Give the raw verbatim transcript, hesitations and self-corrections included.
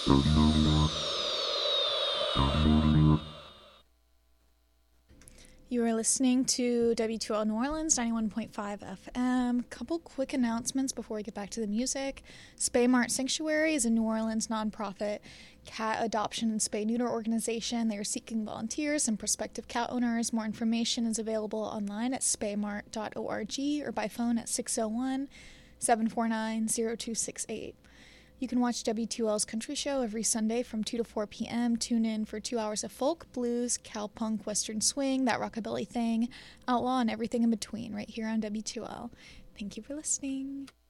You are listening to W two L New Orleans, ninety-one point five F M. Couple quick announcements before we get back to the music. Spay Mart Sanctuary is a New Orleans nonprofit cat adoption and spay-neuter organization. They are seeking volunteers and prospective cat owners. More information is available online at spay mart dot org or by phone at six oh one, seven four nine, oh two six eight. You can watch W two L's Country Show every Sunday from two to four p.m. Tune in for two hours of folk, blues, cowpunk, western swing, that rockabilly thing, outlaw, and everything in between right here on W two L. Thank you for listening.